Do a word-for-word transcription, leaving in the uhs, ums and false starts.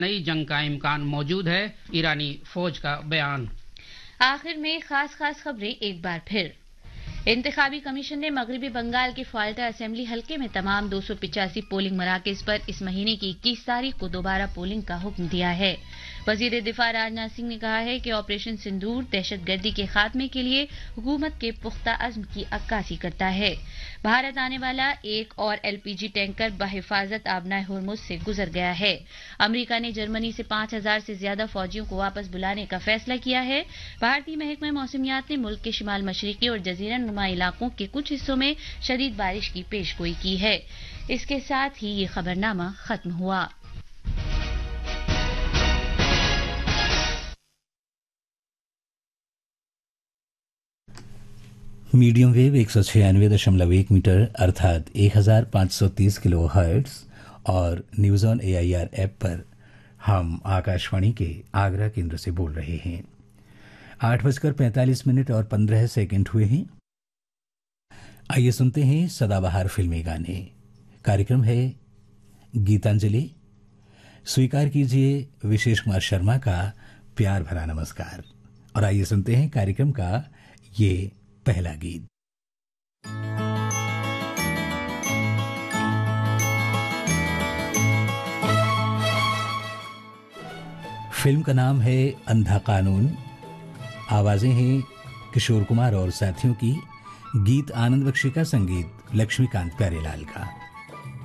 नई जंग का इम्कान मौजूद है, ईरानी फौज का बयान। आखिर में खास खास खबरें एक बार फिर। इंतखाबी कमीशन ने मगरबी बंगाल के फाल्टा असेंबली हलके में तमाम दो सौ पिचासी पोलिंग मराकज पर इस महीने की इक्कीस तारीख को दोबारा पोलिंग का हुक्म दिया है। वजीर दिफा राजनाथ सिंह ने कहा है कि ऑपरेशन सिंदूर दहशतगर्दी के खात्मे के लिए हुकूमत के पुख्ता अज़्म की अक्कासी करता है। भारत आने वाला एक और एलपीजी टैंकर बहिफाजत आबनाए हुर्मुज से गुजर गया है। अमरीका ने जर्मनी से पांच हजार से ज्यादा फौजियों को वापस बुलाने का फैसला किया है। भारतीय महकमा मौसमियात ने मुल्क के शिमाल मशरिकी और जजीरा नुमा इलाकों के कुछ हिस्सों में शदीद बारिश की पेशगोई की है। इसके साथ ही ये खबरनामा खत्म हुआ। मीडियम वेव एक सौ छियानवे दशमलव एक मीटर अर्थात एक हजार पाँच सौ तीस किलो हर्ट्ज और news on A I R app पर हम आकाशवाणी के आगरा केंद्र से बोल रहे हैं। आठ बजकर पैंतालीस मिनट और पंद्रह सेकंड हुए हैं। आइए सुनते हैं सदाबहार फिल्मी गाने। कार्यक्रम है गीतांजलि। स्वीकार कीजिए विशेष कुमार शर्मा का प्यार भरा नमस्कार। और आइए सुनते हैं कार्यक्रम का ये पहला गीत। फिल्म का नाम है अंधा कानून। आवाजें हैं किशोर कुमार और साथियों की। गीत आनंद बख्शी का, संगीत लक्ष्मीकांत प्यारेलाल का।